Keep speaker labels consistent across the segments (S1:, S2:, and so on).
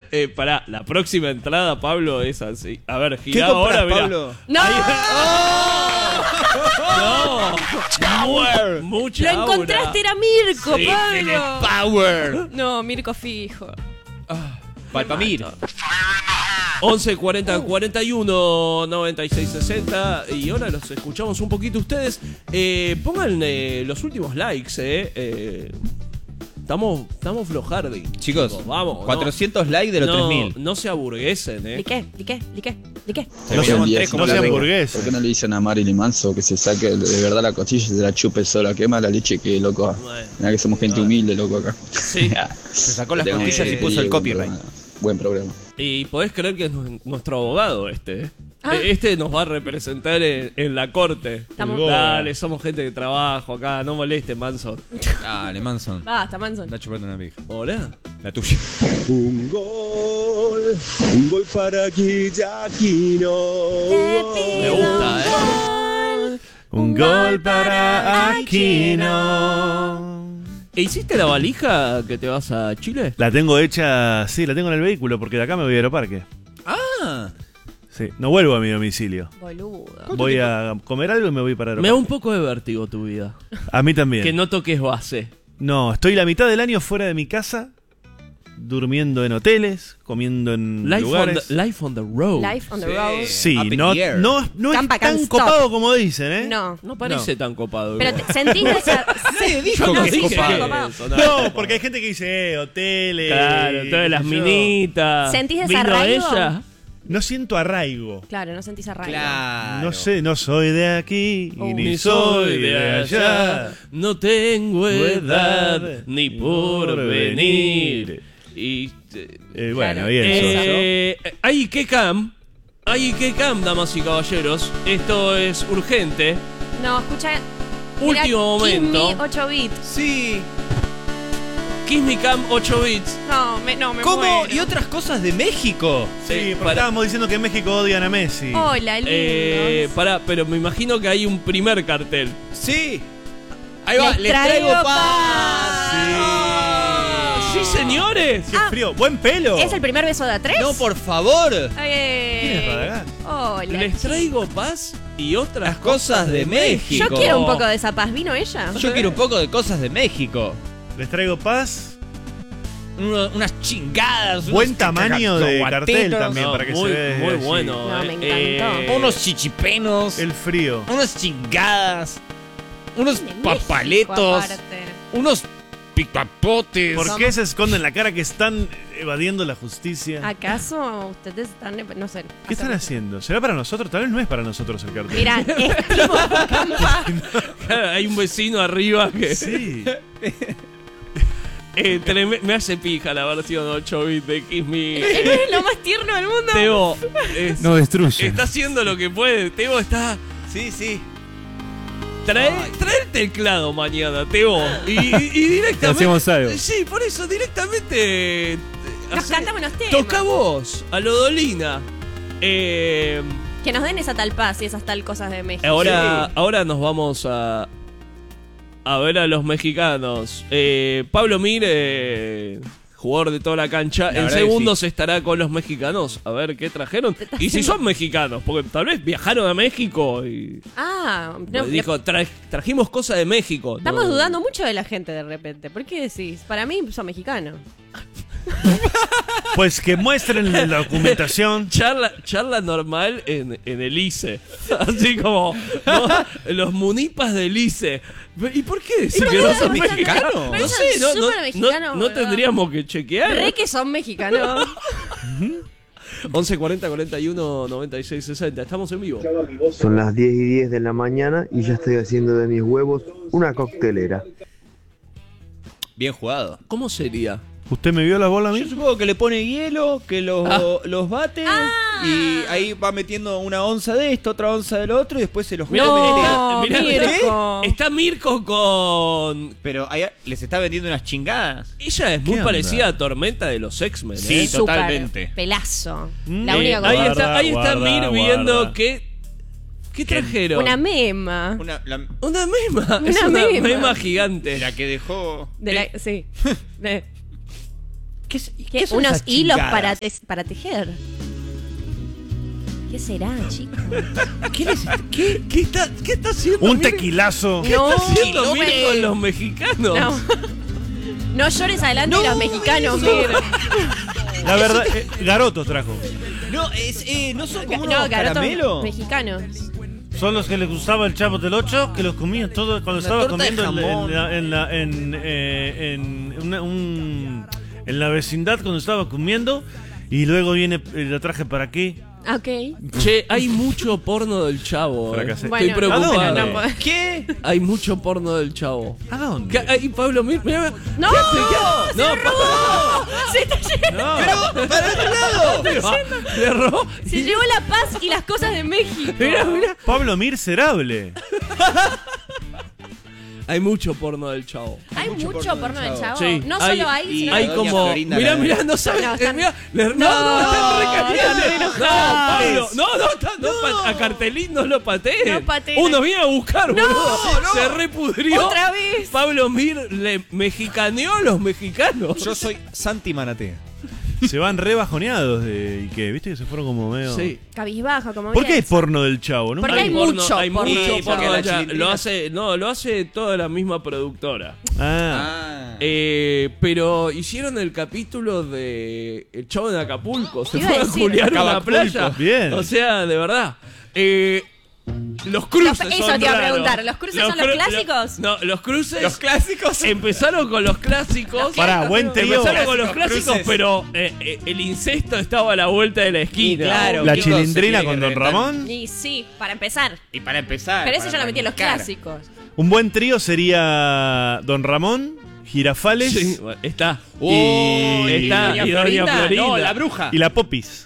S1: Pará, la próxima entrada, Pablo, es así. A ver,
S2: ¿Qué
S1: girá
S2: compras,
S1: ahora, mirá.
S2: Pablo?
S3: ¡No!
S1: No,
S2: Power.
S1: mucha
S3: Lo
S1: aura.
S3: encontraste, era Mirko,
S1: Sí,
S3: Pablo.
S2: Power.
S3: No, Mirko fijo.
S2: Palpamir.
S1: 11 40 41 96 60. Y ahora los escuchamos un poquito ustedes. Pongan los últimos likes, Estamos flojardi.
S2: Chicos,
S1: vamos.
S2: 400 likes de los 3000.
S1: No se aburguesen,
S3: ¿Liqué?
S2: No sean tres como
S4: no
S2: la
S4: sean
S2: regla.
S4: hamburguesas. ¿Por qué no le dicen a Marilyn Manson que se saque de verdad la costilla y se la chupe sola? Quema la leche, que loco.
S1: Bueno.
S4: Mira que somos gente humilde, loco, acá.
S1: Sí.
S2: Se sacó las
S4: Tenemos
S2: costillas y
S4: que
S2: puso el
S4: ir,
S2: copyright.
S4: Buen programa.
S1: Y podés creer que es nuestro abogado este.
S3: Ah.
S1: Este nos va a representar en la corte.
S3: Estamos-
S1: Dale, somos gente de trabajo acá, no moleste, Manson.
S2: Dale, Manson.
S3: Basta, Manson.
S2: Anda chupando una pija.
S1: Hola.
S2: La tuya.
S5: Un gol para Guillaquino.
S1: Me gusta,
S4: Un gol para Aquino.
S1: ¿E hiciste la valija que te vas a Chile?
S6: La tengo hecha, sí, la tengo en el vehículo porque de acá me voy a Aeroparque.
S2: Ah.
S6: Sí, no vuelvo a mi domicilio.
S3: Boludo.
S6: Voy a comer algo y me voy para
S1: Me da
S6: Aeroparque.
S1: un poco de vértigo tu vida.
S6: A mí también.
S1: Que no toques base.
S6: No, estoy la mitad del año fuera de mi casa, durmiendo en hoteles, comiendo en lugares.
S1: Life on the road.
S3: Life on the road.
S6: Sí,
S2: Up in
S6: no,
S2: the air.
S6: no es
S3: Campa
S6: tan
S3: can't
S6: copado
S3: stop.
S6: como dicen, ¿eh?
S3: No.
S1: No parece tan copado.
S3: Pero
S1: igual.
S3: sentís esa...
S2: Nadie dijo
S1: Yo no
S2: que es
S1: dije
S2: copado.
S1: eso,
S6: No, porque hay gente que dice, hoteles.
S1: Claro, todas las
S6: yo.
S1: minitas.
S3: ¿Sentís
S1: ¿Vino
S3: desarraigo?
S1: ella?
S6: No siento arraigo.
S3: Claro, no sentís arraigo.
S2: Claro.
S6: No sé, no soy de aquí y
S1: Ni
S6: ni soy de allá.
S1: No tengo edad ni por venir. Y
S6: Bueno,
S3: Claro.
S6: y eso.
S1: Hay que cam, damas y caballeros. Esto es urgente.
S3: No, escucha...
S1: Último momento.
S3: Kiss Me 8 bits.
S2: Sí.
S1: Kiss Me Cam 8 bits.
S3: No, me
S2: ¿Cómo?
S3: muero.
S2: Y otras cosas de México.
S6: Sí, porque
S1: para-
S6: estábamos diciendo que en México odian a Messi.
S3: Hola, lindo.
S1: Pará, pero me imagino que hay un primer cartel.
S2: Sí. Ahí va. Les traigo paz.
S1: ¡Sí, señores!
S6: ¡Qué frío! ¡Buen pelo!
S3: ¿Es el primer beso de A3?
S2: No, por favor.
S6: ¿Quién es Radagast?
S3: Hola.
S1: Les traigo paz y otras
S2: Las cosas de México.
S3: Yo quiero un poco de esa paz. ¿Vino ella?
S2: Yo quiero un poco de cosas de México.
S6: Les traigo paz.
S2: Unas chingadas.
S6: Buen
S2: unos
S6: tamaño de
S2: cacahuateros,
S6: cartel también
S1: No,
S6: para que
S1: muy,
S6: se vea.
S1: muy
S6: así.
S1: bueno.
S3: No, me encantó.
S2: Unos chichipenos.
S6: El frío.
S2: Unas chingadas. Unos
S3: De México,
S2: papaletos.
S3: aparte.
S2: Unos picapotes.
S6: ¿Por qué se esconden la cara que están evadiendo la justicia?
S3: ¿Acaso ustedes están... No sé.
S6: ¿Qué están haciendo? ¿Será para nosotros? Tal vez no es para nosotros el cartel.
S3: Mirá, estimo Campa.
S1: Hay un vecino arriba que
S6: Sí.
S1: me hace pija la versión 8 bits de Kiss Me.
S3: Es lo más tierno del mundo.
S1: Teo
S7: No destruye.
S1: está haciendo lo que puede. Teo está...
S2: Sí, sí.
S1: Trae el teclado mañana, Teo. Y directamente...
S7: Hacemos algo.
S1: Sí, por eso, directamente...
S3: Nos cantamos unos temas.
S1: Toca vos, a lo Dolina.
S3: Que nos den esa tal paz y esas tal cosas de México.
S1: Ahora nos vamos a ver a los mexicanos. Pablo Mir, jugador de toda la cancha,
S2: La
S1: en
S2: verdad que
S1: segundos estará con los mexicanos. A ver qué trajeron. Y si son mexicanos, porque tal vez viajaron a México y
S3: Ah, no,
S1: dijo, trajimos cosas de México.
S3: estamos
S1: No.
S3: dudando mucho de la gente de repente. ¿Por qué decís? Para mí son mexicanos.
S6: Pues que muestren la documentación.
S1: Charla normal en el ICE. Así como ¿no? Los munipas del ICE. ¿Y por qué decir que no son mexicanos?
S3: Pero
S1: No
S3: son
S1: sé, no,
S3: súper mexicanos,
S1: no
S3: boludo.
S1: tendríamos que chequear.
S3: Re que son mexicanos.
S1: 11 40 41 96 60. Estamos en vivo.
S8: Son las 10:10 de la mañana y ya estoy haciendo de mis huevos una coctelera.
S2: Bien jugado.
S1: ¿Cómo sería?
S6: ¿Usted me vio la bola a
S2: Yo
S6: mí?
S2: supongo que le pone hielo, que los bate y ahí va metiendo una onza de esto, otra onza del otro y después se los
S1: Mirá,
S3: No,
S1: mirá,
S3: Mirko.
S1: está Mirko con...
S2: Pero ahí les está vendiendo unas chingadas.
S1: Ella es muy
S6: onda?
S1: parecida a Tormenta de los X-Men.
S2: Sí,
S3: Súper
S2: totalmente.
S3: Pelazo. La
S6: Eh,
S3: única
S1: Ahí
S3: cosa.
S1: está
S6: Guarda,
S1: Mir
S6: guarda.
S1: viendo ¿Qué trajeron?
S3: Una mema.
S1: Una mema. Es
S3: Una
S1: una
S3: mema.
S1: mema gigante.
S2: La que dejó.
S3: Sí. ¿Qué?
S2: son
S3: Unos
S2: esas
S3: hilos
S2: chingadas?
S3: para tejer. ¿Qué será, chicos?
S1: ¿Qué está haciendo?
S6: Un
S1: Mire,
S6: tequilazo.
S1: ¿Qué está haciendo
S3: no
S1: Mir
S3: me-
S1: con los mexicanos?
S3: No. No llores adelante de los mexicanos, Mir.
S6: La verdad, garotos trajo.
S2: No, no son como
S3: No,
S2: unos
S3: garotos
S2: caramelos.
S3: mexicanos.
S6: Son los que les gustaba el Chavo del Ocho, que los comían todos cuando estaba
S2: torta de
S6: comiendo
S2: jamón.
S6: en la vecindad cuando estaba comiendo. Y luego viene, la traje para aquí.
S3: Ok.
S1: Che, hay mucho porno del Chavo.
S6: Fracasé.
S1: Estoy
S3: Bueno,
S1: preocupado.
S6: ¿a dónde?
S3: no,
S2: ¿Qué?
S1: Hay mucho porno del Chavo.
S6: ¿A dónde?
S1: Ahí Pablo, mira.
S3: ¡No!
S1: No, Pablo.
S3: ¡Se está yendo!
S2: ¡Pero para otro lado!
S1: Le robó.
S3: Se llevó la paz y las cosas de México.
S1: Mira.
S6: Pablo Miserable.
S1: Hay mucho porno del Chavo.
S3: Hay mucho porno del Chavo.
S1: Sí,
S3: No solo hay,
S2: y
S3: sino
S1: Hay
S2: Doña
S1: como.
S2: Florinda,
S1: Mira, no sabes.
S3: No, están-
S1: Mirá, están recalientes. No, Pablo. No, a Cartelín no lo pateen.
S3: No pateen.
S1: Uno viene a buscar, boludo. Se repudrió.
S3: Otra vez.
S1: Pablo Mir le mexicaneó a los mexicanos.
S2: Yo soy Santi Manatea.
S6: Se van re bajoneados de Ike, ¿viste? Que se fueron como medio.
S1: Sí.
S3: cabizbajo, como
S6: ¿Por qué hay
S3: bien.
S6: porno del Chavo? ¿No?
S3: Porque hay mucho
S1: Hay
S3: porno.
S1: mucho
S2: Sí,
S1: porno.
S2: porque la
S1: Ya,
S2: Chilindrina-
S1: lo hace toda la misma productora.
S6: Ah.
S1: Pero hicieron el capítulo de El Chavo en Acapulco. Se
S3: Iba
S1: fue
S3: a
S1: a
S3: decir,
S1: juliar una
S2: Acapulco.
S1: playa.
S6: Bien.
S1: O sea, de verdad. Los cruces
S3: Eso
S1: son
S3: te iba a
S1: raros.
S3: preguntar, ¿los cruces son los clásicos?
S1: No, los cruces.
S2: Los clásicos.
S1: Empezaron con los clásicos.
S6: Pará, buen trío.
S1: Empezaron con los
S2: Clásicos
S1: clásicos,
S2: cruces.
S1: pero el incesto estaba a la vuelta de la esquina.
S2: Y claro.
S6: La
S2: Kiko
S6: Chilindrina
S2: se tiene
S6: con
S2: que
S6: Don
S2: reventar.
S6: Ramón.
S3: Y sí, para empezar.
S2: Y para empezar.
S3: Pero eso
S2: para
S3: yo lo metí en los
S2: arrancar.
S3: clásicos.
S6: Un buen trío sería Don Ramón, Girafales
S1: Sí, bueno, está.
S6: y,
S1: y Doña Florinda.
S2: No, la bruja.
S6: y la Popis.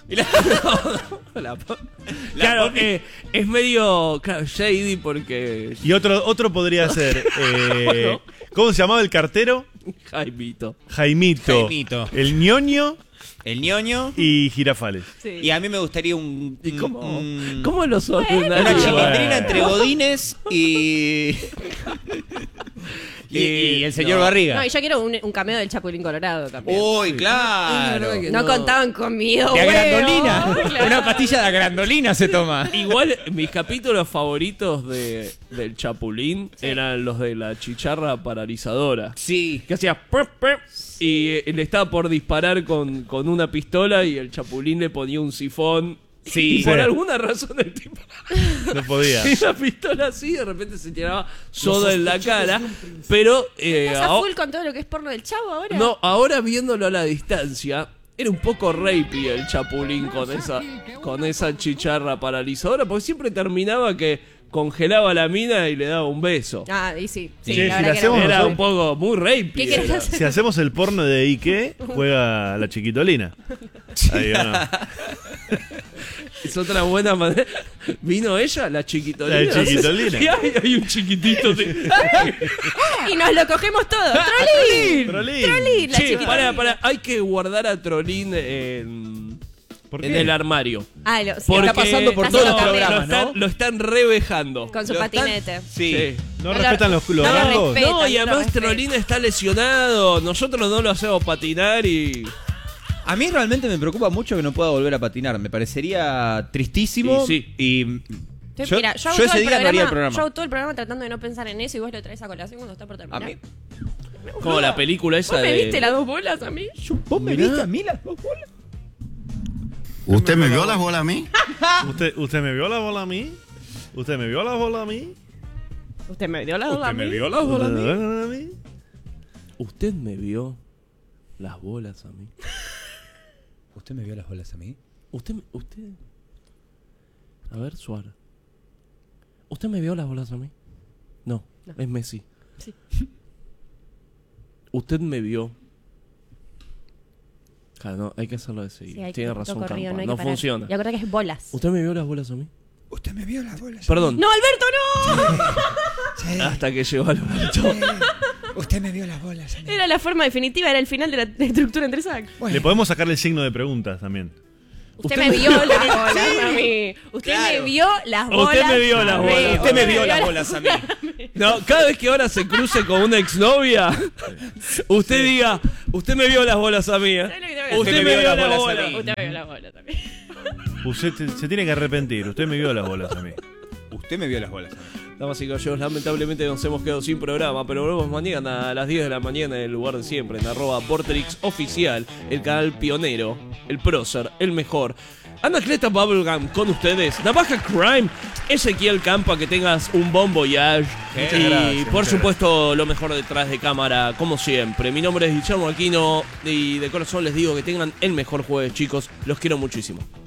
S1: Claro, es medio shady porque
S6: Y otro podría ser. ¿Cómo se llamaba el cartero?
S1: Jaimito.
S6: Jaimito.
S2: Jaimito.
S6: El ñoño
S2: El ñoño.
S6: y Girafales.
S3: Sí.
S2: Y a mí me gustaría un.
S1: ¿Y cómo,
S2: un-
S1: cómo los
S2: Una
S1: ordenarios?
S2: chilindrina entre Godines y. y el señor
S1: No.
S2: Barriga.
S3: No, y yo quiero un cameo del Chapulín Colorado también.
S2: Uy,
S1: Es
S2: claro.
S1: verdad que
S3: No contaban conmigo.
S2: De
S3: bueno.
S2: agrandolina.
S3: Claro.
S2: Una pastilla de agrandolina se toma.
S1: Igual mis capítulos favoritos del Chapulín eran los de la chicharra paralizadora.
S2: Sí.
S1: Que hacía pep, pep, y le estaba por disparar con una pistola y el Chapulín le ponía un sifón.
S2: Sí.
S1: Y por
S6: Sí.
S1: alguna razón el tipo
S6: No podía.
S1: tenía la pistola así y de repente se tiraba soda en la cara. Pero
S3: ¿Estás a
S1: ahora-
S3: full con todo lo que es porno del Chavo ahora?
S1: no, ahora viéndolo a la distancia, era un poco rapey el Chapulín con esa chicharra paralizadora, porque siempre terminaba que congelaba a la mina y le daba un beso.
S3: Ah, y sí. Sí,
S6: Sí,
S3: la
S6: si
S3: verdad
S6: la
S3: que
S6: hacemos-
S1: Era
S6: no,
S1: un poco muy rapey.
S3: ¿Qué querés
S1: era.
S3: hacer?
S6: Si hacemos el porno de Ike, juega la chiquitolina. Ahí va, no.
S1: Es otra buena manera. ¿Vino ella? La chiquitolina.
S6: La chiquitolina.
S1: Y hay un chiquitito.
S3: Y nos lo cogemos todo. ¡Trolín!
S6: Trolín.
S3: ¡Trolín! La
S1: Che,
S3: chiquita.
S1: para. Hay que guardar a Trolín en
S6: ¿Por
S1: en
S6: qué?
S1: el armario.
S3: Ah, lo, sí,
S1: Porque
S2: Está pasando por
S3: Está
S2: todos los
S3: haciendo
S2: programas,
S3: cameo.
S2: ¿no?
S1: Lo están revejando.
S3: Con su
S2: ¿Lo están?
S3: patinete.
S2: Sí.
S6: ¿No
S3: No
S6: respetan los
S3: no lo
S6: rangos?
S3: respetan.
S1: No, y
S3: no lo
S1: además
S3: respeto.
S1: Trolín está lesionado. Nosotros no lo hacemos patinar y.
S2: A mí realmente me preocupa mucho que no pueda volver a patinar. Me parecería tristísimo.
S1: Y sí.
S2: Y yo,
S3: Mira, yo hago
S2: yo
S3: todo
S2: ese
S3: el
S2: día no haría el
S3: Yo
S2: programa.
S3: hago todo el programa tratando de no pensar en eso y vos lo traes a colación cuando está por
S2: A
S3: terminar.
S2: mí.
S1: Como la película esa
S3: ¿Vos me
S1: de.
S3: viste las dos bolas a mí?
S2: ¿Vos me viste a mí las dos bolas?
S7: ¿Usted me vio las bolas a mí?
S6: ¿Usted me vio la bola a mí? ¿Usted me vio la bola a mí?
S3: Usted me dio las
S1: ¿Usted me vio las
S6: ¿Usted
S1: bolas a
S6: me
S1: mí?
S6: vio la bola a mí?
S1: ¿Usted me vio las bolas a mí?
S2: ¿Usted me vio las bolas a mí?
S1: ¿Usted. A ver, Suárez. ¿Usted me vio las bolas a mí? No, es Messi.
S3: Sí.
S1: ¿Usted me vio? Claro, no, hay que hacerlo de seguir.
S3: Sí, hay que
S1: Tiene
S3: poquito
S1: razón,
S3: corrido,
S1: Campa.
S3: hay
S1: No
S3: que parar.
S1: funciona.
S3: Y acordá que es bolas.
S1: ¿Usted me vio las bolas a mí?
S2: ¿Usted me vio las bolas?
S1: Perdón.
S3: ¡No, Alberto, no!
S1: Hasta que llegó Alberto.
S2: ¿Usted me vio las bolas a mí?
S3: Era la forma definitiva, era el final de la estructura entre sac.
S6: Le podemos sacarle el signo de preguntas también.
S3: Usted me vio las bolas a mí. Usted me vio las bolas.
S1: Usted me vio las bolas.
S2: Usted me vio las bolas a mí.
S1: No, cada vez que ahora se cruce con una exnovia, usted diga, usted me vio las bolas a mí. Usted me vio las bolas a mí.
S3: Usted me vio las bolas también.
S6: Usted se tiene que arrepentir. Usted me vio las bolas a mí.
S2: Usted me vio las bolas a mí.
S1: Damas y caballeros, lamentablemente nos hemos quedado sin programa, pero volvemos mañana a las 10 de la mañana en el lugar de siempre, en @Vorterix Oficial, el canal pionero, el prócer, el mejor. Anacleta Bubblegum con ustedes, Navaja Crime, Ezequiel Campa, que tengas un bon voyage.
S6: Muchas
S1: Y
S6: gracias,
S1: por supuesto lo mejor detrás de cámara, como siempre. Mi nombre es Guillermo Aquino y de corazón les digo que tengan el mejor jueves, chicos. Los quiero muchísimo.